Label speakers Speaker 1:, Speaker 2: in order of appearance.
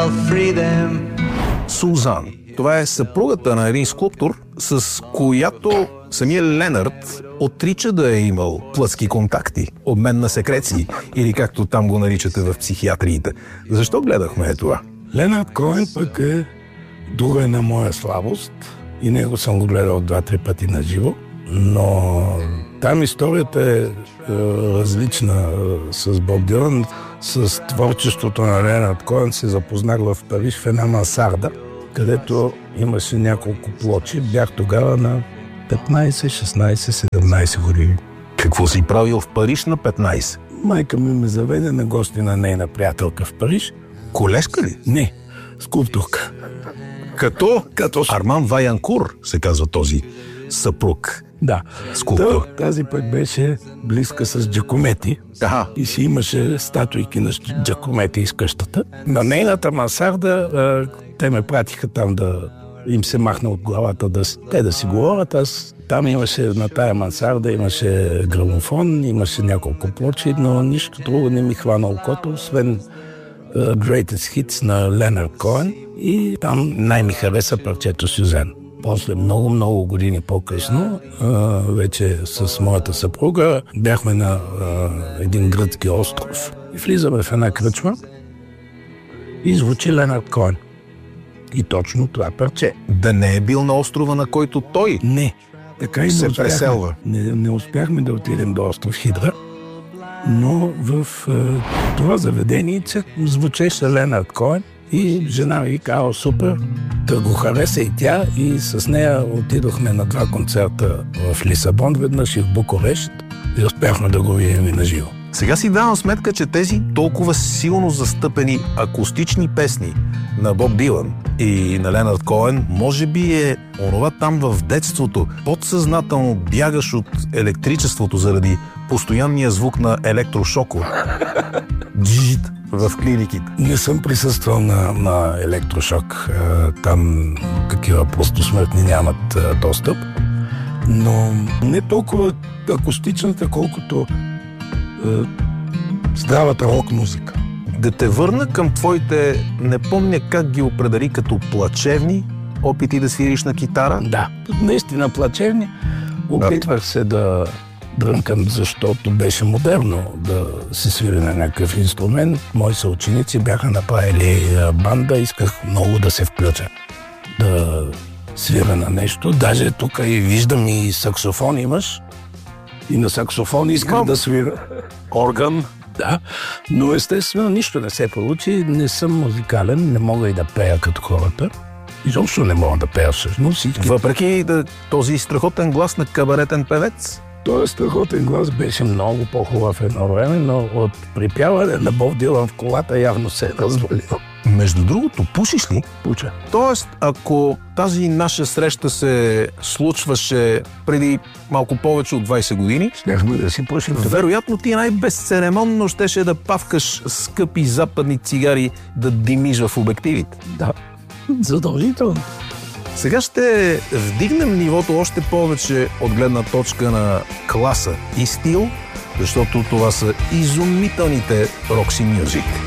Speaker 1: I'll free them.
Speaker 2: Сузан. Това е съпругата на един скулптор, с която самия Ленард отрича да е имал плътски контакти, обмен на секреции, или както там го наричате в психиатриите. Защо гледахме това?
Speaker 3: Ленард Коен пък е друга една моя слабост и него съм го гледал 2-3 пъти на живо, но там историята е различна с Боб Дилан. С творчеството на Ленард Коен се запознах в Париж в една мансарда, където имаше няколко плочи. Бях тогава на 15, 16, 17 години.
Speaker 2: Какво си правил в Париж на 15?
Speaker 3: Майка ми ме заведе на гости на нейна приятелка в Париж.
Speaker 2: Колежка ли?
Speaker 3: Не, скулптурка.
Speaker 2: Като Арман Ваянкур се казва този съпруг.
Speaker 3: Да.
Speaker 2: Скулптор.
Speaker 3: Тази пък беше близка с Джакомети.
Speaker 2: Аха.
Speaker 3: И си имаше статуйки на Джакомети из къщата. На нейната мансарда те ме пратиха там да им се махна от главата да си говорят. Аз там имаше, на тая мансарда имаше грамофон, имаше няколко плочи, но нищо друго не ми хвана окото, освен Greatest Hits на Ленард Коен, и там най-ми хареса парчето Сюзан. После много години по-късно, вече с моята съпруга, бяхме на един гръцки остров и влизаме в една кръчма и звучи Ленард Коен. И точно това парче.
Speaker 2: Да не е бил на острова, на който той
Speaker 3: не. Така и
Speaker 2: се преселва.
Speaker 3: Не успяхме да отидем до остров Хидра, но в това заведение звучеше Ленард Коен и жена ми каза: супер, да го хареса и тя, и с нея отидохме на 2 концерта в Лисабон веднъж и в Букурещ и успяхме да го видим и на живо.
Speaker 2: Сега си давам сметка, че тези толкова силно застъпени акустични песни на Боб Дилан и на Ленард Коен, може би е онова там в детството, подсъзнателно бягаш от електричеството заради постоянния звук на електрошоко. Джит в клиниките.
Speaker 3: Не съм присъствал на електрошок. Там такива просто смъртни нямат достъп. Но не толкова акустичната, колкото здравата рок-музика.
Speaker 2: Да те върна към твоите, не помня как ги определи, като плачевни опити да свириш на китара?
Speaker 3: Да, наистина плачевни. Опитвах се да дрънкам, защото беше модерно да се свири на някакъв инструмент. Мои съученици бяха направили банда, исках много да се включа, да свира на нещо. Даже тук и виждам и саксофон имаш. И на саксофон исках да свира.
Speaker 2: Орган.
Speaker 3: Да, но естествено нищо не се получи. Не съм музикален, не мога и да пея като хората. Изобщо не мога да пея всъщност.
Speaker 2: Въпреки този страхотен глас на кабаретен певец?
Speaker 3: Този страхотен глас беше много по-хубав едно време, но от припяване на Боб Дилан в колата явно се е развалил.
Speaker 2: Между другото, пушиш ли?
Speaker 3: Пуча.
Speaker 2: Тоест, ако тази наша среща се случваше преди малко повече от 20 години,
Speaker 3: щяхме да си пушим.
Speaker 2: Вероятно ти най-безцеремонно щеше да павкаш скъпи западни цигари, да димиш в обективите.
Speaker 3: Да, задължително.
Speaker 2: Сега ще вдигнем нивото още повече от гледна точка на класа и стил, защото това са изумителните Roxy Music.